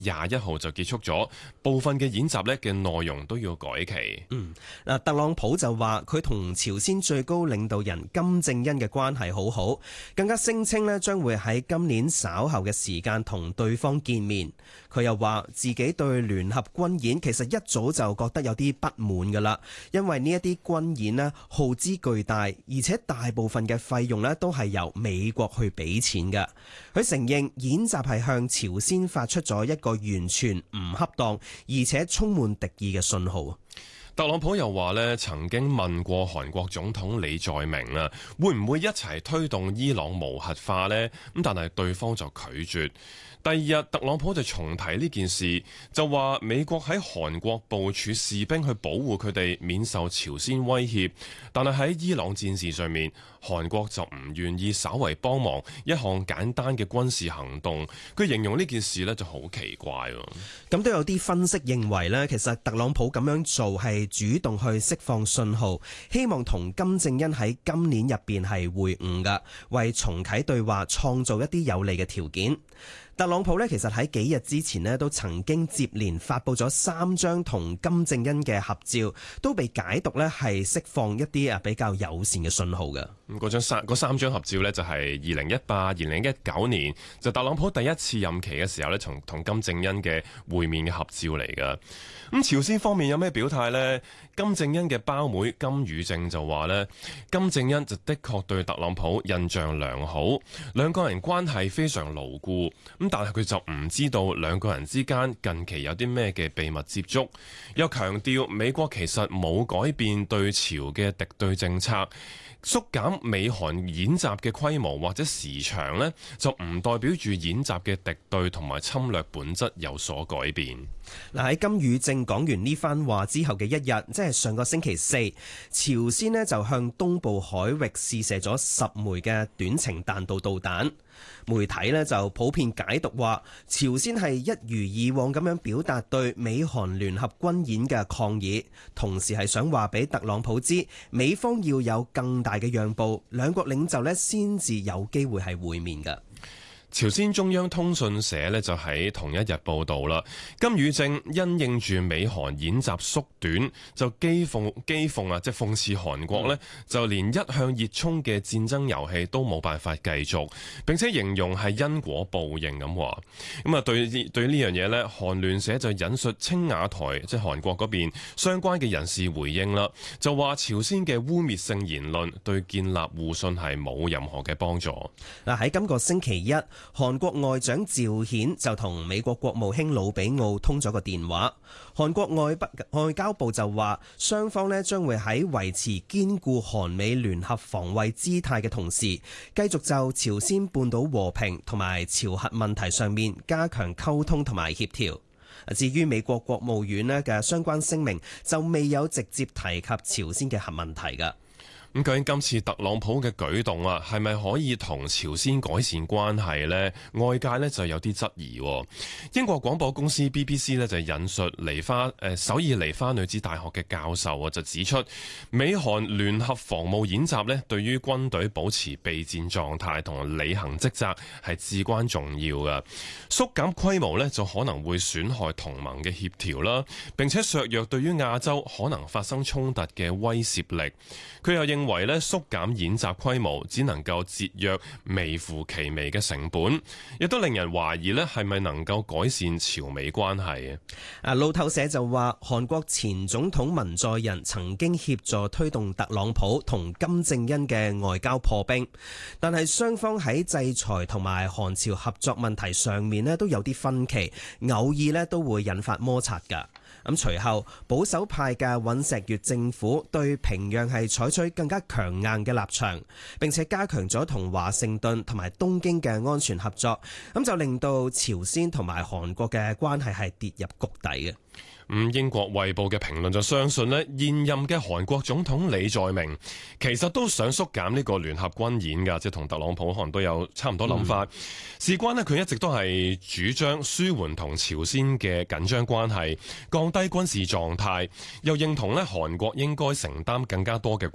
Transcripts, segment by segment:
21號就結束咗，部分嘅演習呢嘅內容都要改期。 特朗普就話佢同朝鮮最高領導人金正恩嘅關係好好，更加聲稱呢將會喺今年稍後嘅時間同對方見面。佢又話自己對聯合軍演其實一早就覺得有啲不滿㗎啦，因為呢一啲軍演呢耗資巨大，而且大部分嘅費用呢都係由美國去俾錢嘅。佢承認演習係向朝鮮發出咗一個完全唔恰當而且充滿敵意嘅信號。 特朗普又話咧，曾經問過韓國總統李在明啊，會唔會一齊推動伊朗無核化呢？咁但係對方就拒絕。第二日，特朗普就重提呢件事，就話美國喺韓國部署士兵去保護佢哋免受朝鮮威脅，但係喺伊朗戰事上面，韓國就唔願意稍為幫忙一項簡單嘅軍事行動。佢形容呢件事呢就好奇怪喎。 咁都有啲分析認為呢，其實特朗普咁樣做係主動去釋放信號，希望同金正恩喺今年入邊係會晤㗎，為重啟對話創造一啲有利嘅條件。特朗普呢，其實喺幾日之前呢，都曾經接連發布咗3張同金正恩嘅合照，都被解讀呢係釋放一啲比較友善嘅信號嘅。 嗰三張合照呢，就係2018、2019年就特朗普第一次任期嘅時候呢，同金正恩嘅會面嘅合照嚟㗎。咁朝鮮方面有咩表態呢？金正恩嘅胞妹金與正就話呢，金正恩就的確對特朗普印象良好，兩個人關係非常牢固。咁但係佢就唔知道兩個人之間近期有啲咩嘅秘密接觸，又強調美國其實冇改變對朝嘅敵對政策。縮減美韓演習嘅規模或者時長呢，就唔代表住演習嘅敵對同埋侵略本質有所改變。 喺金與正講完呢番話之後嘅一日，即係上個星期四，朝鮮呢就向東部海域試射咗10枚嘅短程彈道導彈。媒體呢就普遍解讀話，朝鮮係一如以往咁樣表達對美韓聯合軍演嘅抗議，同時係想話俾特朗普知，美方要有更大嘅讓步，兩國領袖呢先至有機會係會面㗎。 朝鮮中央通訊社呢就喺同一日報道啦，金與正因應住美韓演習縮短，就譏諷即係諷刺韓國呢，就連一向熱衷嘅戰爭遊戲都冇辦法繼續，並且形容係因果報應咁話。咁啊對呢樣嘢呢，韓聯社就引述青瓦台即係韓國嗰邊相關嘅人士回應啦，就話朝鮮嘅污蔑性言論對建立互信係冇任何嘅幫助。 喺今個星期一，韓國外長趙顯就同美國國務卿魯比奧通咗個電話。韓國外交部就話，雙方呢將會喺維持堅固韓美聯合防衛姿態嘅同時，繼續就朝鮮半島和平同埋朝核問題上面加強溝通同埋協調。至於美國國務院呢嘅相關聲明，就未有直接提及朝鮮嘅核問題㗎。 咁究竟今次特朗普嘅舉動啊，係咪可以同朝鮮改善關係呢？外界呢就有啲質疑。英國廣播公司 BBC 呢就引述首爾梨花女子大學嘅教授啊，就指出美韓聯合防務演習呢，對於軍隊保持備戰狀態同履行職責係至關重要嘅。縮減規模呢，就可能會損害同盟嘅協調啦，並且削弱對於亞洲可能發生衝突嘅威懾力。佢又認為縮減演習規模只能夠節約微乎其微嘅成本，亦都令人懷疑係咪能夠改善朝美關係。 路透社就話，韓國前總統文在寅曾經協助推動特朗普同金正恩嘅外交破冰，但係雙方喺制裁同埋韓朝合作問題上面都有啲分歧，偶爾都會引發摩擦㗎。咁隨後保守派嘅尹錫悅政府對平壤係採取更加強硬嘅立場，並且加強咗同華盛頓同埋東京嘅安全合作，咁就令到朝鮮同埋韓國嘅關係係跌入谷底嘅。 英國衛報嘅評論就相信現任嘅韓國總統李在明其實都想縮減呢個聯合軍演㗎，即係同特朗普可能都有差唔多諗法。事關佢一直都係主張舒緩同朝鮮嘅緊張關係，降低軍事狀態，又認同韓國應該承擔更加多嘅國防責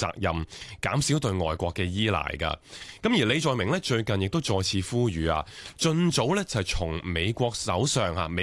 責任，減少對外國嘅依賴噶。咁而李在明呢，最近亦都再次呼籲啊，盡早呢就係從美國手上